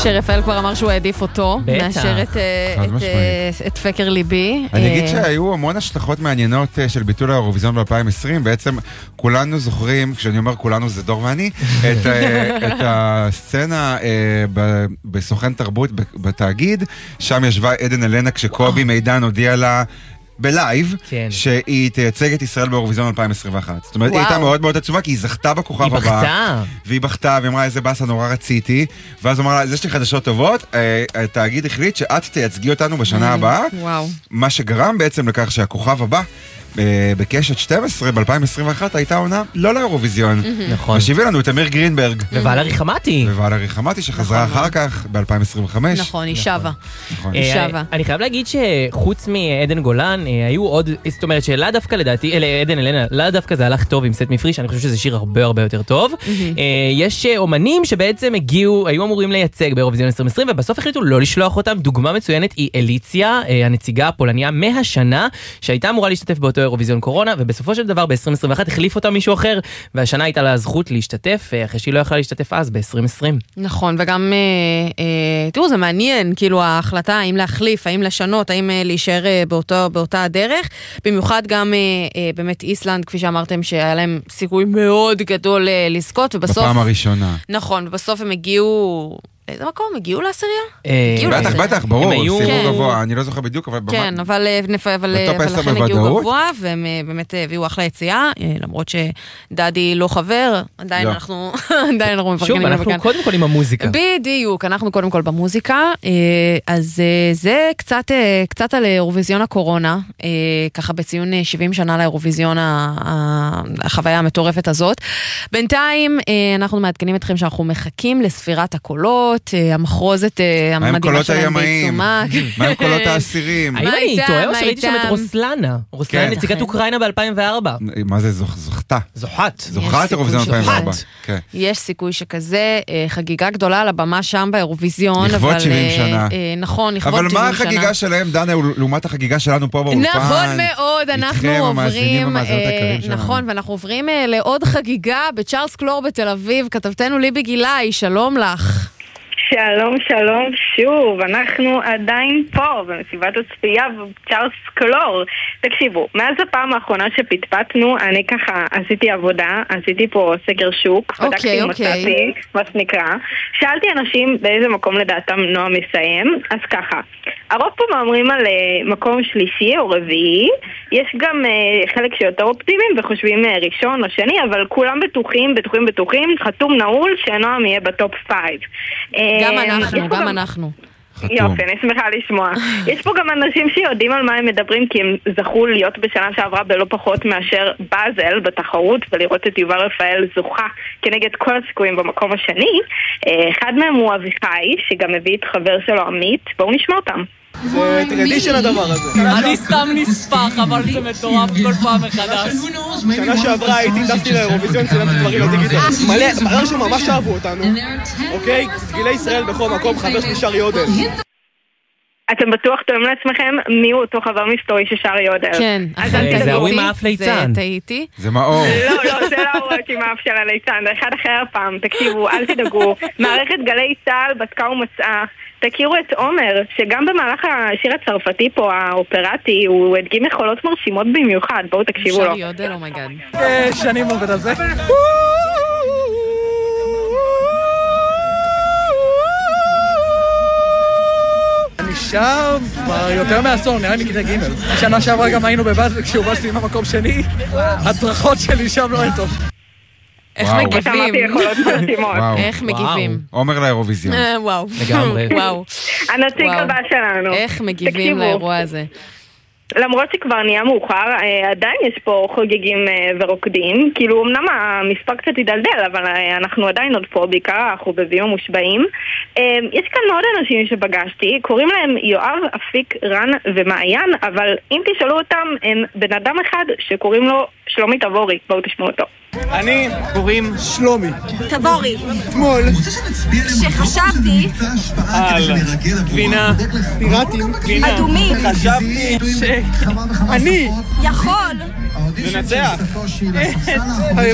שרפאל כבר אמר שהוא העדיף אותו, מאשר את פקר ליבי. אני אגיד שהיו המון השלכות מעניינות של ביטול האירוויזיון ב-2020, בעצם כולנו זוכרים, כשאני אומר כולנו זה דור ואני, את הסצנה בסוכן תרבות בתאגיד, שם ישבה עדן אלנה כשקובי מידן הודיע לה בלייב, שהיא תייצג את ישראל באירוויזיון 2021. זאת אומרת, היא הייתה מאוד מאוד עצובה, כי היא זכתה בכוכב הבא. והיא בכתה, והיא אמרה, איזה בסה נורא רציתי. ואז אמרה לה, אז יש לי חדשות טובות, התאגיד החליט שאת תייצגי אותנו בשנה הבאה. מה שגרם בעצם לכך שהכוכב הבא, בקשת 12 ב-2021 הייתה עונה לא לאירוויזיון. נכון. ושהביא לנו את אמיר גרינברג. וואלרי חמאתי. ווואלרי חמאתי שחזרה אחר כך ב-2025. נכון, היא שווה. אני חייב להגיד שחוץ מעדן גולן, היו עוד, זאת אומרת שלא דווקא לדעתי, עדן אלנה, לא דווקא זה הלך טוב עם סט מפריש, אני חושב שזה שיר הרבה הרבה יותר טוב. יש אומנים שבעצם היו אמורים לייצג באירוויזיון 2020, ובסוף החליטו לא לשלוח אותם. דוגמה מצוינת היא אליציה, הנציגה הפולניה מהשנה, שהייתה אמורה להשתתף באותו אירוויזיון קורונה, ובסופו של דבר ב-2021 החליף אותה מישהו אחר, והשנה הייתה לה הזכות להשתתף, אחרי שהיא לא יכלה להשתתף אז, ב-2020. נכון, וגם, תראו, זה מעניין, כאילו ההחלטה, האם להחליף, האם לשנות, האם להישאר באותה הדרך, במיוחד גם באמת איסלנד, כפי שאמרתם, שהיה להם סיכוי מאוד גדול לזכות, ובסוף... בפעם הראשונה. נכון, ובסוף הם הגיעו... איזה מקום? הגיעו לעשירייה? בטח, ברור, סיבוב גבוה, אני לא זוכר בדיוק, אבל... כן, אבל לכן הגיעו גבוה, והם באמת הביאו אחלה יציאה, למרות שדדי לא חבר, עדיין אנחנו מפרגנים. שוב, אנחנו קודם כל עם המוזיקה. בדיוק, אנחנו קודם כל במוזיקה, אז זה קצת על אירוויזיון הקורונה, ככה בציון 70 שנה לאירוויזיון, החוויה המטורפת הזאת. בינתיים, אנחנו מעדכנים אתכם שאנחנו מחכים לספירת הקולות, המחרוזת המדהימה שלהם בעיצומה. מה עם קולות האסירים? האם אני טועה או שראיתי שם את רוסלנה? רוסלנה נציגת אוקראינה ב-2004. מה זה זוכתה? זוכת אירוויזיון 2004. יש סיכוי שכזה, חגיגה גדולה על הבמה שם באירוויזיון. לכבוד 70 שנה. נכון, לכבוד 70 שנה. אבל מה החגיגה שלהם, דנה, לעומת החגיגה שלנו פה באולפן? נכון מאוד, אנחנו עוברים, נכון, ואנחנו עוברים לעוד חגיגה בצ'ארלס קלור בתל אביב. כתבתנו ליבי גילאי, שלום לך. שלום, שלום שוב, אנחנו עדיין פה במסיבת הצפייה בצ'ארלס קלור. תקשיבו, מאז הפעם האחרונה שפטפטנו, אני ככה עשיתי עבודה, עשיתי פה סקר שוק, בדקתי מצאתי, מה שנקרא, שאלתי אנשים באיזה מקום לדעתם נועם מסיים, אז ככה, הרוב פה מאמרים על מקום שלישי או רביעי, יש גם חלק שיותר אופטימיים וחושבים ראשון או שני, אבל כולם בטוחים, חתום נעול שנועם יהיה בטופ 5. גם אנחנו. יופי, אני שמחה לשמוע. יש פה גם אנשים שיודעים על מה הם מדברים, כי הם זכו להיות בשנה שעברה בלא פחות מאשר באזל בתחרות, ולראות את יובל רפאל זוכה כנגד כל הסיכויים במקום השני. אחד מהם הוא אביחי, שגם הביא את חבר שלו עמית. בואו נשמע אותם. זה טרדישן הדבר הזה. אני סתם נספח, אבל זה מטורף כל פעם מחדש. שנה שעברה הייתי דפתי לאירוויזיון, צילמתי דברים לדיגיטל. מראה שממש אהבו אותנו. אוקיי? גילי ישראל בכל מקום, חבר שלי שר יודל. אתם בטוח תואם לעצמכם מי הוא אותו חבר מסתורי ששר יודל? כן. זה הוא עם האף ליצן. זה טעיתי? זה מאור. לא, זה לא הוא עם האף של הליצן, זה אחד אחר פעם. תקשיבו, אל תדאגו. מערכת גלי צהל בדקה ומצאה. תכירו את עומר, שגם במהלך השיר הצרפתי פה, האופרטי, הוא הדגים יכולות מרשימות במיוחד. בואו תקשיבו לו. שר יודל, אומייגאד. שנים עובד על זה. שר כבר יותר מעשור, נראה מכיתה ג'. שנה שעברה גם היינו בבאזל כשהוא בא סיימה מקום שני, הצרחות שלי שם לא טוב. איך מגיבים? איך מגיבים? עומר לאירוויזיון. וואו. לגמרי. וואו. הנציג הבא שלנו. איך מגיבים לאירוע הזה? למרות שכבר נהיה מאוחר, עדיין יש פה חוגגים ורוקדים. כאילו, אמנם המספר קצת ידלדל, אבל אנחנו עדיין עוד פה, בעיקר החובבים המושבעים. יש כאן מאוד אנשים שפגשתי, קוראים להם יואב, אפיק, רן ומעיין, אבל אם תשאלו אותם, הם בן אדם אחד שקוראים לו שלומי תבורי. בואו תשמעו אותו. אני קוראים שלומי תבורי. אתמול שחשבתי על גבינה פיראטים אדומים חשבתי שאני יכול לנצח את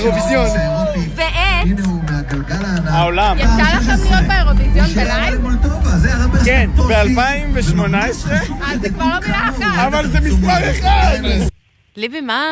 האירוויזיון ואת העולם. יצא לכם להיות באירוויזיון בלייב? כן, ב-2018. זה כבר לא ביחד. אבל זה מספר אחד. ליבי, מה?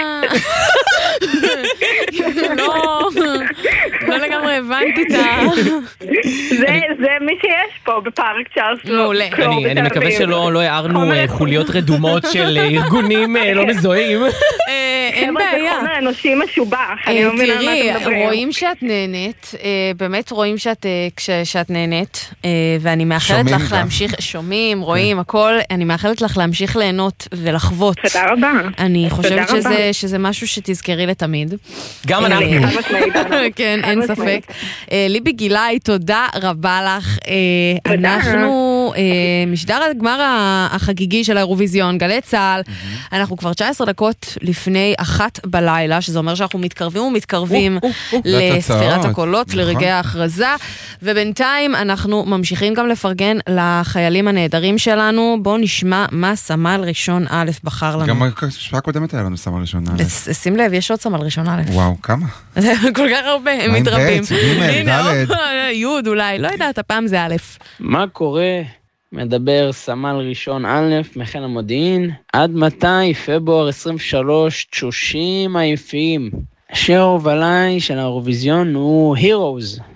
לא לגמרי הבנתי את ה... זה מי שיש פה בפארק צ'ארלס. מעולה. אני מקווה שלא הערנו חוליות רדומות של ארגונים לא מזוהים. אין בעיה. זה חומר אנושי משובח, אני לא מבינה מה אתה מדבר. רואים שאת נהנית, באמת רואים שאת נהנית, ואני מאחלת לך להמשיך, שומעים, רואים, הכל, אני מאחלת לך להמשיך ליהנות ולחוות. תודה רבה. אני חושבת שזה משהו שתזכרי לתמיד. גם אנחנו. כן, אין ספק. ליבי גילאי, תודה רבה לך. אנחנו משדר הגמר החגיגי של האירוויזיון, גלי צהל, אנחנו כבר 19 דקות לפני 1 בלילה, שזה אומר שאנחנו מתקרבים לספירת הקולות, לרגעי ההכרזה, ובינתיים אנחנו ממשיכים גם לפרגן לחיילים הנהדרים שלנו. בואו נשמע מה סמל ראשון א' בחר לנו. גם בשעה קודמת היה לנו סמל ראשון א'. שים לב, יש עוד סמל ראשון א'. וואו, כמה? כל כך הרבה, הם מתרבים. הנה, יוד אולי, לא יודעת, הפעם זה א'. מה קורה? מדבר סמל ראשון א' מכן המודיעין. עד מתי? פברואר 23, תשושים עייפים. השיר ההובלה של האירוויזיון הוא Heroes.